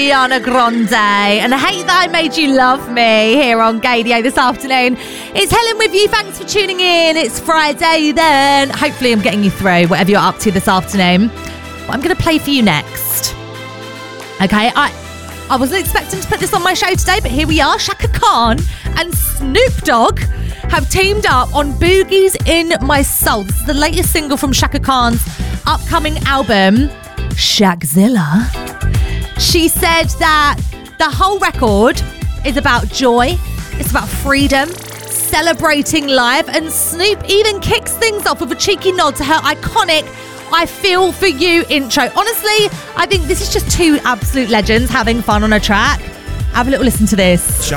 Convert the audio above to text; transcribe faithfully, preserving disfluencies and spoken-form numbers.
Ariana Grande. And I hate that I made you love me here on Gaydio this afternoon. It's Helen with you. Thanks for tuning in. It's Friday then. Hopefully I'm getting you through whatever you're up to this afternoon. What I'm going to play for you next. Okay, I I wasn't expecting to put this on my show today, but here we are. Shaka Khan and Snoop Dogg have teamed up on Boogie's In My Soul. This is the latest single from Shaka Khan's upcoming album, Shakzilla. She said that the whole record is about joy, it's about freedom, celebrating life, and Snoop even kicks things off with a cheeky nod to her iconic I Feel For You intro. Honestly, I think this is just two absolute legends having fun on a track. Have a little listen to this. Shaka